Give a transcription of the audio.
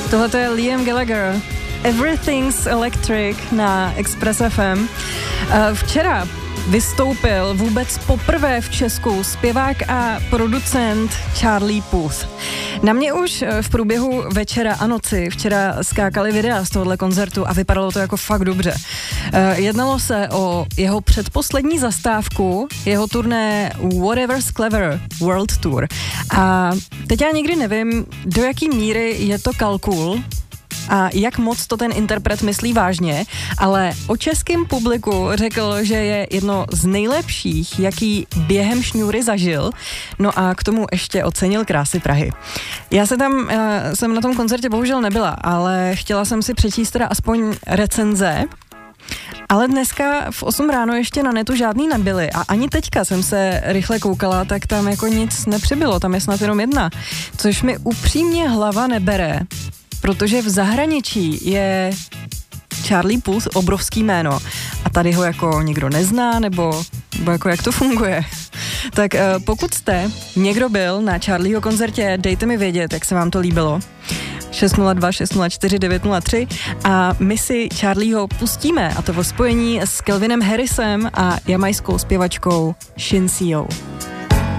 Tohle je Liam Gallagher. Everything's Electric na Express FM. Včera vystoupil vůbec poprvé v Česku zpěvák a producent Charlie Puth. Na mě už v průběhu večera a noci včera skákaly videa z tohohle koncertu a vypadalo to jako fakt dobře. Jednalo se o jeho předposlední zastávku, jeho turné Whatever's Clever World Tour. A teď já nikdy nevím, do jaký míry je to kalkul a jak moc to ten interpret myslí vážně, ale o českém publiku řekl, že je jedno z nejlepších, jaký během šňůry zažil, no a k tomu ještě ocenil krásy Prahy. Já jsem na tom koncertě bohužel nebyla, ale chtěla jsem si přečíst teda aspoň recenze, ale dneska v 8 ráno ještě na netu žádný nebyly a ani teďka jsem se rychle koukala, tak tam jako nic nepřibylo, tam je snad jenom jedna, což mi upřímně hlava nebere, protože v zahraničí je Charlie Puth obrovský jméno a tady ho jako nikdo nezná, nebo jako jak to funguje. Tak pokud jste někdo byl na Charlieho koncertě, dejte mi vědět, jak se vám to líbilo. 602 604 903 a my si Charlieho pustíme, a to ve spojení s Calvinem Harrisem a jamajskou zpěvačkou Shin Seo.